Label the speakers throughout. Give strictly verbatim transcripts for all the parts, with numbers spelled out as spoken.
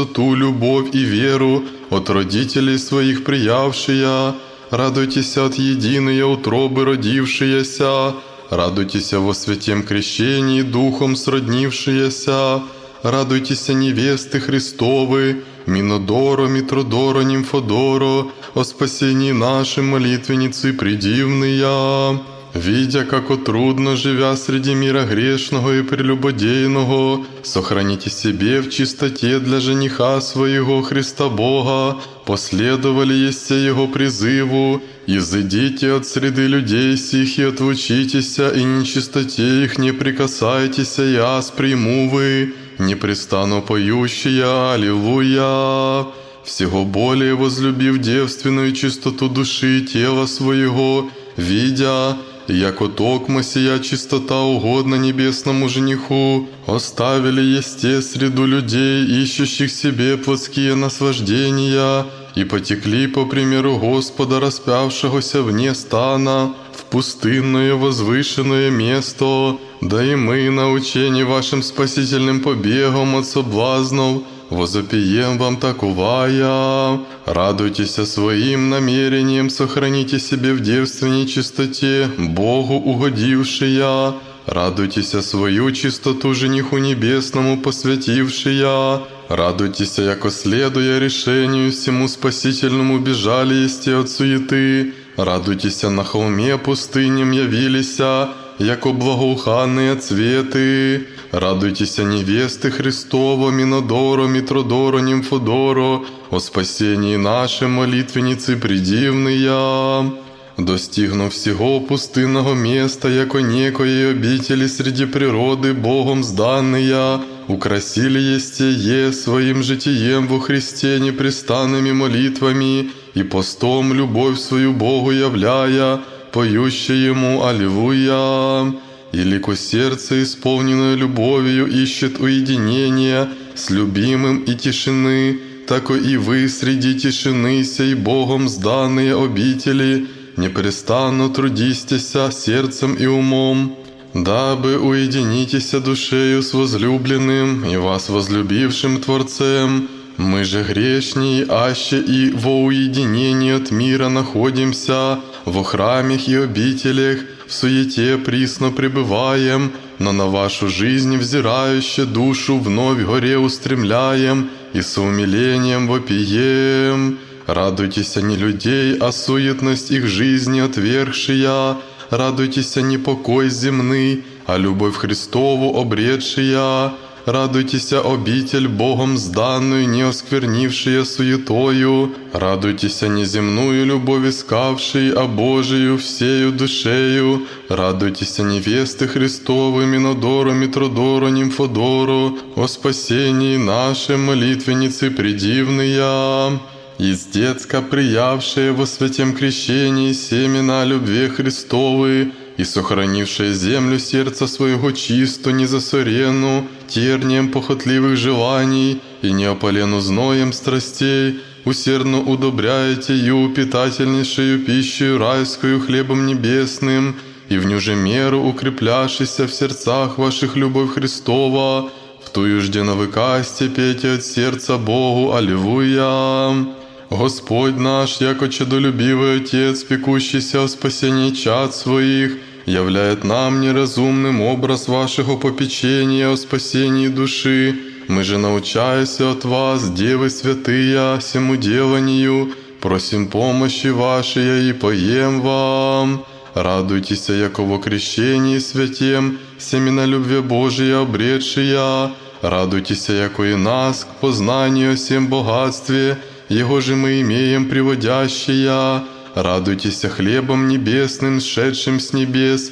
Speaker 1: чистоту, любовь и веру от родителей своих приявшие. Радуйтесь от единой утробы родившиеся, радуйтесь во святем крещении Духом сроднившиеся, радуйтесь невесты Христовы, Минодоро, Митродоро, Нимфодоро, о спасении нашей молитвенницы предивные. Видя, како трудно, живя среди мира грешного и прелюбодейного, сохраните себе в чистоте для жениха своего Христа Бога, последовали есте Его призыву, изыдите от среды людей сих и отвучитеся, и нечистоте их не прикасайтеся, яс приму вы, непрестанно поющие, аллилуйя. Всего более возлюбив девственную чистоту души и тела своего, видя, яко токмо сия чистота угодна небесному жениху, оставили есте среду людей, ищущих себе плотские наслаждения, и потекли по примеру Господа, распявшегося вне стана, в пустынное возвышенное место, да и мы, научени вашим спасительным побегом от соблазнов, возопием вам таковая. Радуйтесь своим намерением, сохраните себе в девственной чистоте, Богу угодившая. Радуйтесь свою чистоту жениху небесному посвятившая. Радуйтесь, яко следуя решению всему спасительному бежали есте от суеты. Радуйтесь, на холме пустыням явилися, яко благоуханные цветы. Радуйтесь, невесты Христова, Минодоро, Митродоро, Нимфодоро, о спасении нашей молитвенницы предивные. Достигнув всего пустынного места, яко некоей обители среди природы Богом сданные, украсили есте е своим житием во Христе непрестанными молитвами и постом любовь свою Богу являя, поющие Ему аллилуйя. И лико сердце, исполненное любовью, ищет уединения с любимым и тишины, тако и вы среди тишины сей Богом сданные обители непрестанно трудистеся сердцем и умом, дабы уединитеся душею с возлюбленным и вас возлюбившим Творцем. Мы же грешней, аще и во уединении от мира находимся, во храмах и обителях, в суете присно пребываем, но на вашу жизнь взирающую душу вновь горе устремляем и с умилением вопием. Радуйтесь не людей, а суетность их жизни отвергшия, радуйтесь не покой земный, а любовь Христову обретшия. Радуйтесь, обитель Богом сданную, не осквернившая суетою. Радуйтесь, неземную любовь искавшей, а Божию всею душею. Радуйтесь, невесты Христовы, Минодоро, Митродоро, Нимфодоро, о спасении нашей молитвенницы предивные. Из детска приявшие во святем крещении семена любви Христовы, и сохранившая землю сердца своего чисто, незасорену, тернием похотливых желаний и неопалену зноем страстей, усердно удобряете ю питательнейшую пищу райскую хлебом небесным, и в ню же меру укрепляшися в сердцах ваших любовь Христова, в тую жде навыкасте пейте от сердца Богу, аллилуйя. Господь наш, яко чадолюбивый Отец, пекущийся о спасении чад своих, являет нам неразумным образ вашего попечения о спасении души. Мы же, научаясь от вас, Девы святые, всему деланию, просим помощи вашей и поем вам. Радуйтесь, яко во крещении святем, семена любви Божия обретшия. Радуйтесь, яко и нас к познанию о всем богатстве Его же мы имеем приводящие. Радуйтесь хлебом небесным, сшедшим с небес,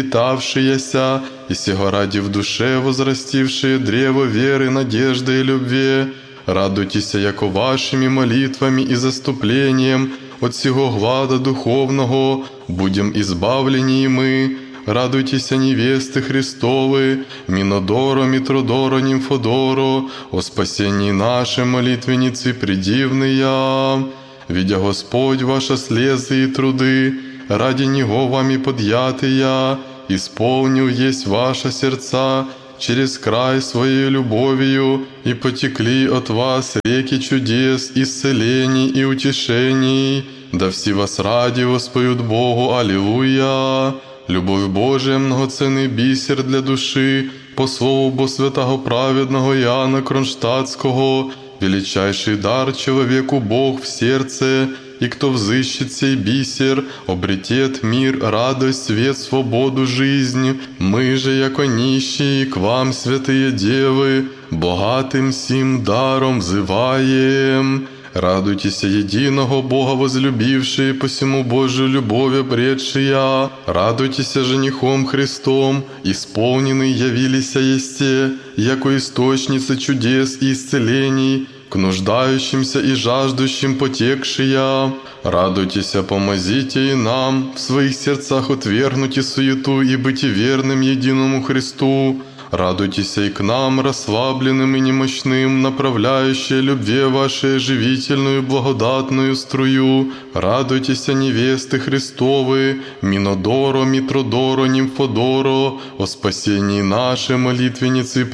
Speaker 1: питавшиеся, и сего ради в душе возрастившие древо веры, надежды и любви. Радуйтесь, яко вашими молитвами и заступлением от сего глада духовного будем избавлени и мы. Радуйтесь, невесты Христовы, Минодоро, Митродоро, Нимфодоро, о спасении нашей молитвенницы предивные. Видя Господь ваши слезы и труды, ради Него вами подъятые, исполнил есть ваши сердца через край Своей любовью, и потекли от вас реки чудес, исцелений и утешений. Да все вас ради воспоют Богу, аллилуйя! Любовь Божия, многоценный бисер для души, по слову Бо святого праведного Иоанна Кронштадтского, величайший дар человеку Бог в сердце, и кто взыщет сей бисер, обретет мир, радость, свет, свободу, жизнь. Мы же, яко нищие, к вам, святые девы, богатым сим даром взываем. Радуйтесь, единого Бога возлюбившие, посему Божию любовь обретшия. Радуйтесь, женихом Христом, исполненный явилися есте, яко источницы чудес и исцелений, к нуждающимся и жаждущим потекшия. Радуйтесь, помозите и нам в своих сердцах отвергнуть суету и быть верным единому Христу. Радуйтесь и к нам, расслабленным и немощным, направляющие любви вашей живительную благодатную струю. Радуйтесь, невесты Христовы, Минодоро, Митродоро, Нимфодоро, о спасении нашей молитвенницы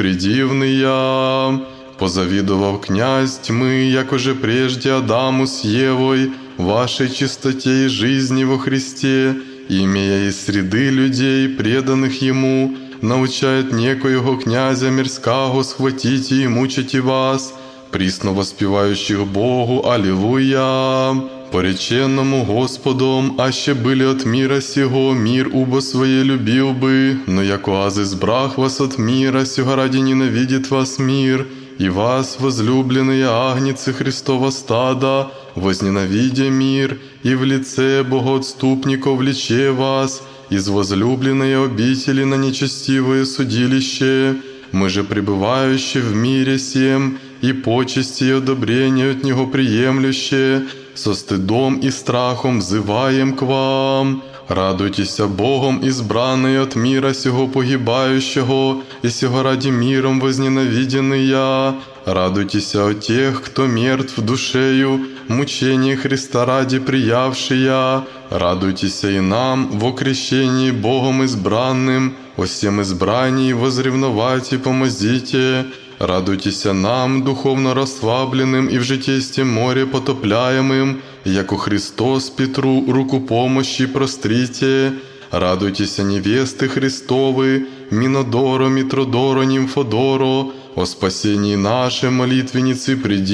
Speaker 1: предивные. Позавидовав князь тьмы, яко же прежде Адаму с Евой, вашей чистоте и жизни во Христе, имея из среды людей, преданных Ему, научает некоего князя мирского схватите и мучите вас, присно воспевающих Богу, аллилуйя! Пореченному Господом, аще были от мира сего, мир убо своей любил бы, но яко аз избрах вас от мира, сего ради ненавидит вас мир, и вас, возлюбленные агнцы Христова стада, возненавидя мир, и в лице богоотступников влече вас, из возлюбленной обители на нечестивое судилище. Мы же, пребывающие в мире сем, и почести и одобрение от Него приемлющие, со стыдом и страхом взываем к вам. Радуйтесь Богом, избранные от мира сего погибающего, и сего ради миром возненавиденные. Радуйтесь о тех, кто мертв душею, мучение Христа ради приявшие. Радуйтесь и нам во крещении Богом избранным, о всем избрании возревновать и помозите. Радуйтесь нам, духовно расслабленным и в житействе море потопляемым, яко Христос Петру руку помощи прострите. Радуйтесь, невесты Христовы, Минодоро, Митродоро, Нимфодоро, о спасении нашей молитвенницы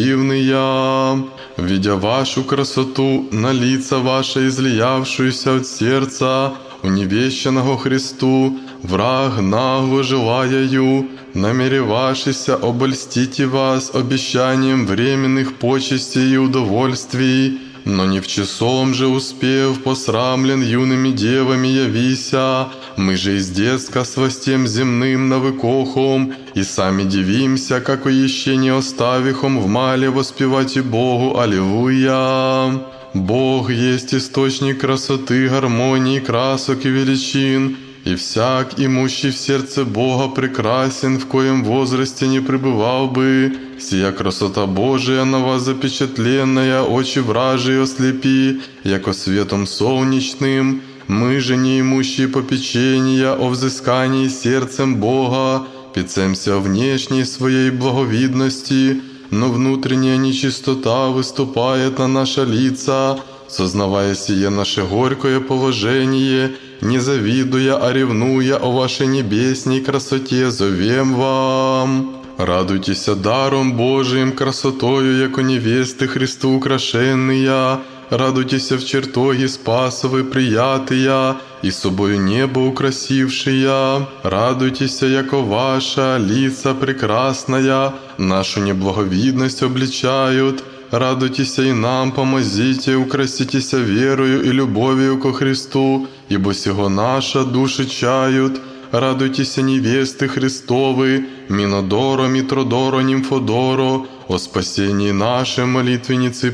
Speaker 1: предивные. Видя вашу красоту, на лица ваши излиявшуюся от сердца, уневещенного Христу, враг нагло желаяю, намеревавшийся обольстите вас обещанием временных почестей и удовольствий, но не в часом же успев, посрамлен юными девами явися. Мы же из детска с востем земным навыкохом, и сами дивимся, как еще не оставихом в мале воспевать и Богу, аллилуйя. Бог есть источник красоты, гармонии, красок и величин, и всяк, имущий в сердце Бога, прекрасен, в коем возрасте не пребывал бы. Сия красота Божия на вас запечатленная, очи вражие ослепи, яко светом солнечным. Мы же, не имущие попечения о взыскании сердцем Бога, пецемся внешней своей благовидности, но внутренняя нечистота выступает на наши лица, сознавая сие наше горькое положение, не завидуя, а ревнуя о вашей небесней красоте, зовем вам. Радуйтесь даром Божиим, красотою, яко невесты Христу украшенные. Радуйтесь в чертоге Спасовы приятыя, и собою небо украсившие. Радуйтесь, яко ваша лица прекрасная, нашу неблаговидность обличают. Радуйтесь и нам помозите, украситесь верою и любовью ко Христу, ибо сего наша души чают. Радуйтесь, невесты Христовы, Минодоро, Митродоро, Нимфодоро, о спасении нашей молитвенницы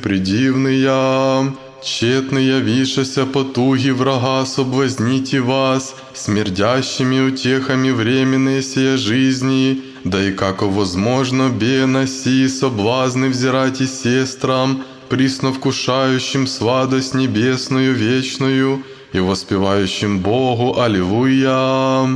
Speaker 1: предивные. Тщетно явишася потуги врага, соблазните вас смердящими утехами временной сия жизни, да и како возможно бе на сии соблазны взирать и сестрам, присно вкушающим сладость небесную вечную и воспевающим Богу, аллилуйя.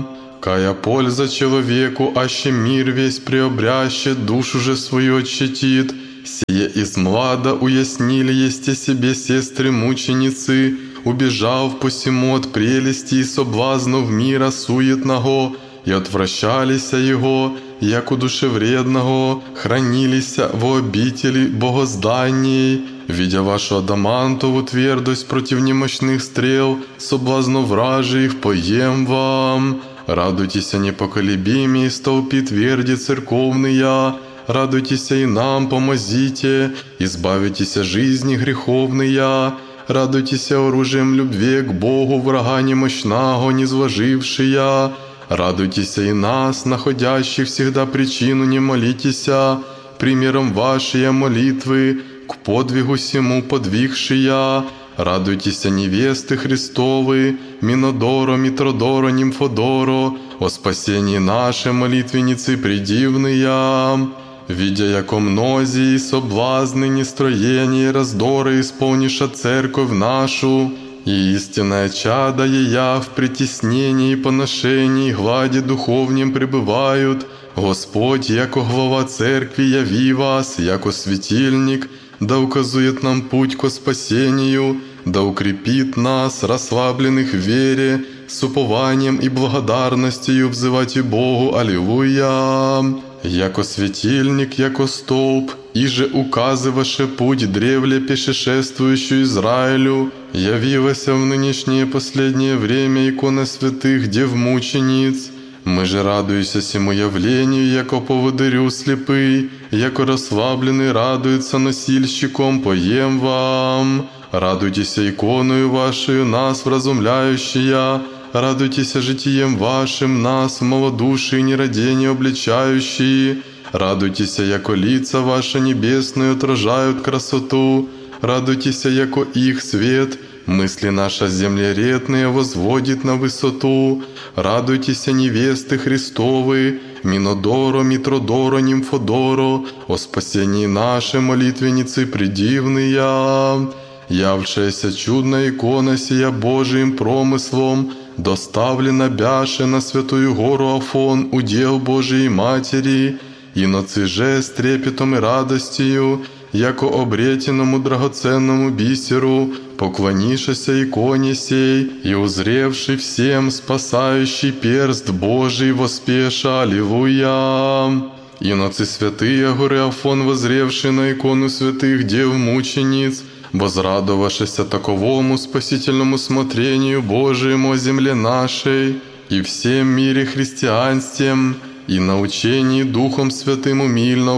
Speaker 1: Кая польза человеку, аще мир весь преобряще, душу же свою отщетит. Сие из млада уяснили есте себе сестры мученицы, убежав посему от прелести и соблазнов мира суетного, и отвращалися его, як у душевредного, хранилися во обители богозданней, видя вашу адамантову твердость против немощных стрел, соблазнов вражьих поем вам. Радуйтеся непоколебимей столпи тверди церковные, радуйтеся и нам помозите, избавитеся жизни греховные, радуйтеся оружием любви к Богу врага немощного низвожившия, радуйтеся и нас, находящих всегда причину не молитеся, примером вашей молитвы, к подвигу сему подвигшия, радуйтеся невесты Христовы, Минодоро, Митродоро, Нимфодоро, о спасении нашей молитвенницы предивные, видя, яко мнозии соблазны, нестроения, раздоры исполниша церковь нашу, и истинное чадо ея в притеснении и поношении глади духовнем пребывают. Господь, яко глава церкви, яви вас, яко светильник, да указует нам путь ко спасению, да укрепит нас, расслабленных в вере, с упованием и благодарностью взывать и Богу. Аллилуйя! Яко светильник, яко столб, и же указываше путь древле пешешествующую Израилю, явилася в нынешнее последнее время икона святых дев-мучениц. Мы же радуемся сему явлению, яко поводырю слепый, яко расслабленный радуется носильщиком, поем вам. Радуйтесь иконою вашею, нас вразумляющая, радуйтесь житием вашим, нас в малодушии нерадение обличающие, радуйтесь, яко лица ваши небесные отражают красоту, радуйтесь, яко их свет мысли наша землередные возводит на высоту, радуйтесь, невесты Христовы, Минодоро, Митродоро, Нимфодоро, о спасении нашей молитвенницы предивные. Явшаяся чудная икона сия Божиим промыслом, доставлена бяше на святую гору Афон, удел Божией Матери, и ноцы же с трепетом и радостью, яко обретенному драгоценному бисеру, поклонишася иконе сей, и узревший всем спасающий перст Божий воспеша. Аллилуйя! И ноцы святые горы Афон, возревший на икону святых дев-мучениц, возрадовавшися таковому спасительному смотрению Божиему о земле нашей и всем мире христианствем, и научении Духом Святым умильно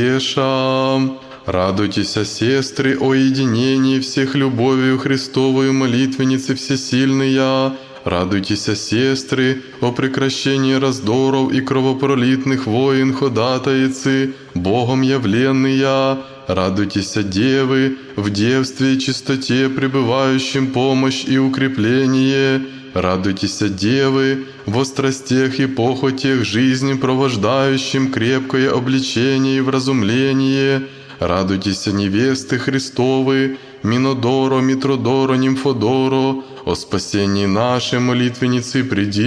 Speaker 1: воспеша. Радуйтесь, сестры, о единении всех любовью Христовою молитвенницы всесильные. Радуйтесь, сестры, о прекращении раздоров и кровопролитных войн ходатайцы, Богом явленные. Радуйтесь, девы, в девстве и чистоте пребывающим помощь и укрепление. Радуйтесь, девы, во страстях и похотях жизни провождающим крепкое обличение и вразумление. Радуйтесь, невесты Христовы, Минодоро, Митродоро, Нимфодоро, о спасении нашей молитвенницы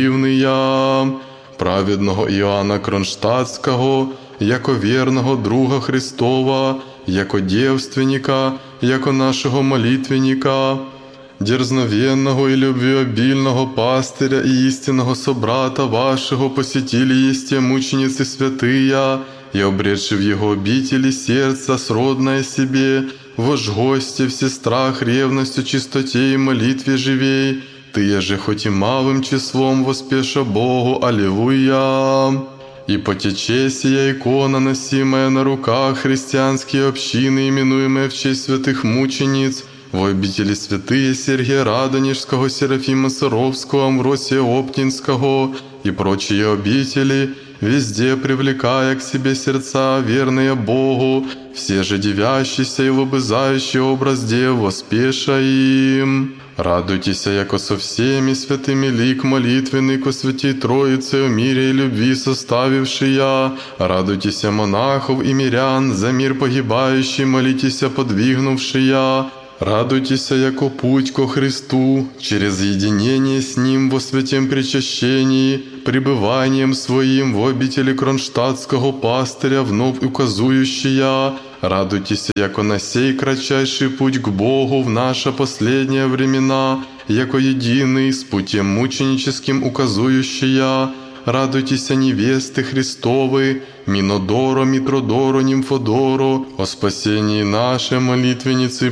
Speaker 1: предивные. Праведного Иоанна Кронштадтского, яко верного друга Христова, яко девственника, яко нашего молитвенника, дерзновенного и любвеобильного пастыря и истинного собрата вашего посетили есте мученицы святые, и обретши в его обители сердце сродное себе, вож гости все страх, ревностью, чистоте и молитве живей, ты же хоть и малым числом воспеша Богу. Аллилуйя! И потече сия икона, носимая на руках христианские общины, именуемые в честь святых мучениц, в обители святые Сергия Радонежского, Серафима Саровского, Амвросия Оптинского и прочие обители, везде привлекая к себе сердца, верные Богу, все же девящиеся и лобызающие образ дев, воспеша им. Радуйтесь, яко со всеми святыми лик молитвенный ко святей Троице о мире и любви составившия. Радуйтесь, монахов и мирян, за мир погибающий молитесь подвигнувшия. Радуйтесь, яко путь ко Христу, через единение с Ним во святем причащении, пребыванием Своим в обители кронштадтского пастыря вновь указующая. Радуйтесь, яко на сей кратчайший путь к Богу в наши последние времена, яко единый с путем мученическим указующая. Радуйтесь, невесты Христовы, Минодоро, Митродоро, Нимфодоро, о спасении нашей молитвенницы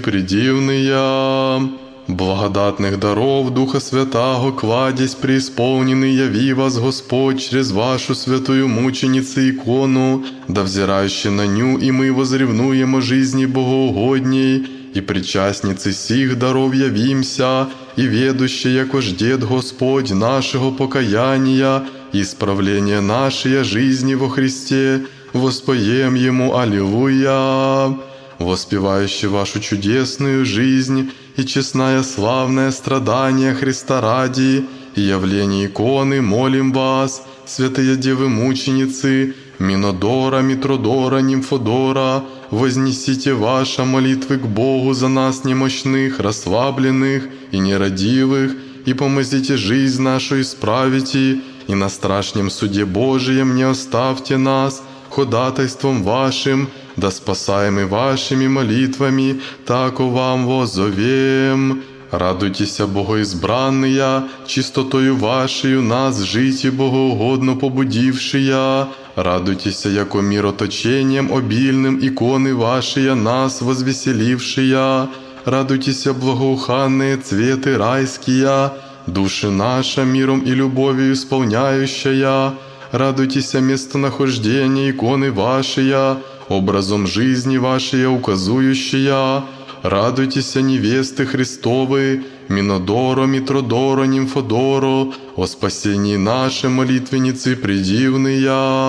Speaker 1: предивные. Благодатных даров Духа Святаго, кладезь преисполненный, яви вас Господь через вашу святую мученицу икону, да взирающий на ню и мы возревнуем о жизни богоугодней, и причастницы сих даров явимся, и ведущие, яко ждет Господь нашего покаяния, и исправления нашей жизни во Христе, воспоем Ему Аллилуйя. Воспевающий вашу чудесную жизнь и честное славное страдание Христа ради и явление иконы молим вас, святые девы мученицы, Минодора, Митродора, Нимфодора, вознесите ваши молитвы к Богу за нас немощных, расслабленных и нерадивых, и помозите жизнь нашу исправите, и на страшном суде Божием не оставьте нас, ходатайством вашим, да спасаемы вашими молитвами, тако вам воззовем. Радуйтесь, богоизбранные, чистотою вашею нас жить и богоугодно побудившие. Радуйтесь, яко мироточением обильным иконы вашей нас возвеселившие. Радуйтесь, благоуханные цветы райские, души наша миром и любовью исполняющая. Радуйтесь, местонахождение иконы вашей, образом жизни вашей указующая. Радуйтесь, невесты Христовы, Минодоро, Митродоро, Нимфодоро, о спасении нашей молитвенницы предивные.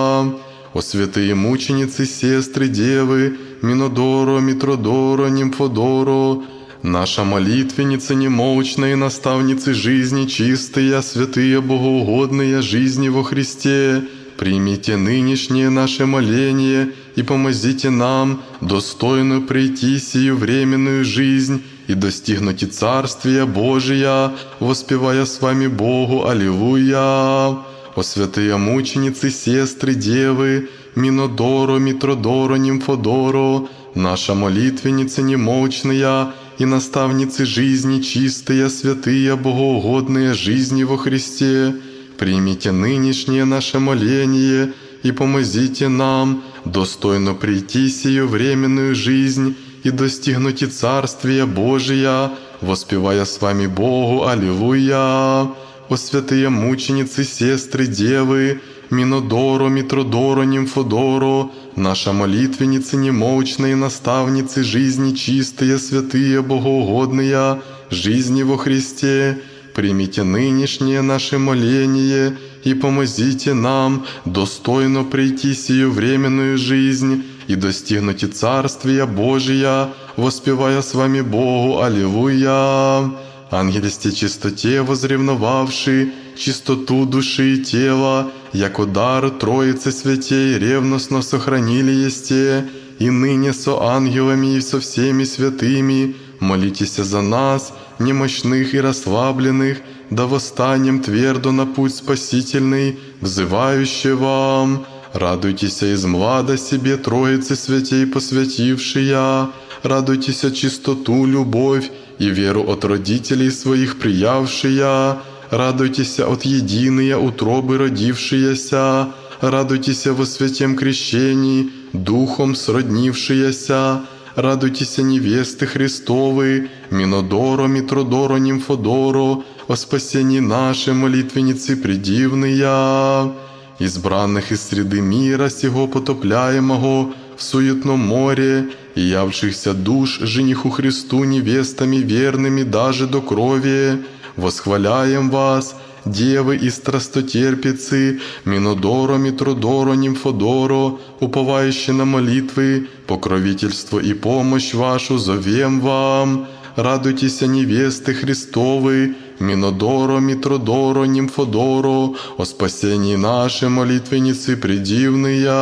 Speaker 1: О святые мученицы, сестры, девы, Минодоро, Митродоро, Нимфодоро, наша молитвенница немолчная, наставницы жизни чистые, святые богоугодные жизни во Христе, примите нынешнее наше моление и помозите нам достойно прийти сию временную жизнь и достигнуть Царствия Божия, воспевая с вами Богу Аллилуйя. О святые мученицы, сестры, девы, Минодоро, Митродоро, Нимфодоро, наша молитвенница немолчная и наставницы жизни чистые, святые, богоугодные жизни во Христе, примите нынешнее наше моление и помозите нам достойно прийти сию временную жизнь и достигнуть Царствия Божия, воспевая с вами Богу Аллилуйя. О святые мученицы, сестры, девы, Минодоро, Митродоро, Нимфодоро, наша молитвенница немолчная и наставницы жизни чистые, святые, богоугодные жизни во Христе, примите нынешнее наше моление и помозите нам достойно прийти сию временную жизнь и достигнуть Царствия Божия, воспевая с вами Богу Аллилуйя. Ангельсте чистоте возревновавши чистоту души и тела, яко дар Троицы Святей ревностно сохранили есте, и ныне со ангелами и со всеми святыми молитесь за нас, немощных и расслабленных, да восстанем твердо на путь спасительный, взывающий вам. Радуйтесь из млада себе Троицы Святей посвятившия, радуйтесь чистоту, любовь и веру от родителей своих приявшия, радуйтесь от единые утробы родившиеся, радуйтесь во святем крещении, духом сроднившиеся, радуйтесь невесты Христовы, Минодоро, Митродоро, Нимфодоро, о спасении нашей молитвенницы предивные. Избранных из среды мира сего потопляемого в суетном море, и явшихся душ жениху Христу невестами верными даже до крови, восхваляем вас, девы и страстотерпицы, Минодоро, Митродоро, Нимфодоро, уповающие на молитвы, покровительство и помощь вашу зовем вам. Радуйтесь, невесты Христовы, Минодоро, Митродоро, Нимфодоро, о спасении нашей молитвенницы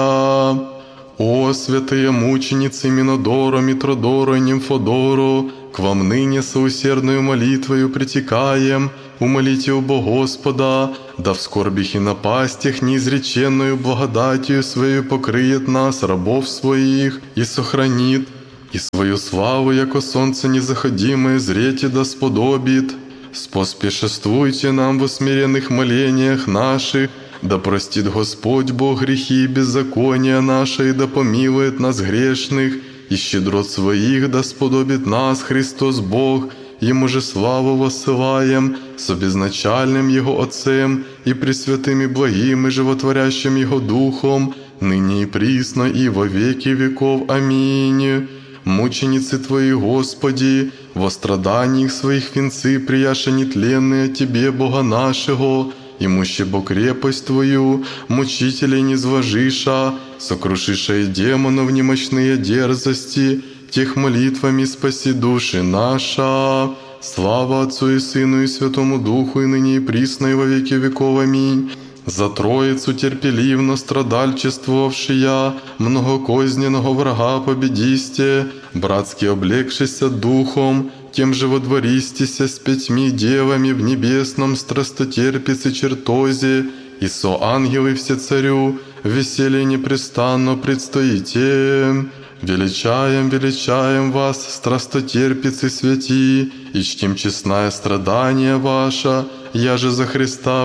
Speaker 1: предивные. О святые мученицы Минодоро, Митродоро, Нимфодоро, к вам ныне соусердную молитвою притекаем, умолите оба Господа, да в скорбях и напастях неизреченную благодатью Своей покрыет нас, рабов Своих, и сохранит, и свою славу, яко солнце незаходимое, зрете да сподобит. Споспешествуйте нам в усмиренных молениях наших, да простит Господь Бог грехи и беззакония наши, и да помилует нас грешных, и щедрот Своих да сподобит нас Христос Бог, Ему же славу воссылаем, со безначальным Его Отцем, и пресвятым и благим, и животворящим Его Духом, ныне и присно, и во веки веков. Аминь. Мученицы Твои, Господи, во страданиях Своих венцы прияша нетленные Тебе, Бога нашего, имуще бо крепость Твою, мучителей низвожиша, сокрушиша и демонов немощные дерзости, тех молитвами спаси души наша. Слава Отцу и Сыну и Святому Духу, и ныне и присно, и во веки веков. Аминь. За Троицу терпеливно страдальчествовавшия, многокозненного врага победисте, братски облегшися духом, тем же водвористися с пятьми девами в небесном страстотерпице чертозе, и со ангелы все царю, в веселье непрестанно предстоите. Величаем, величаем вас, страстотерпицы святи, и чтим честное страдание ваше, я же за Христа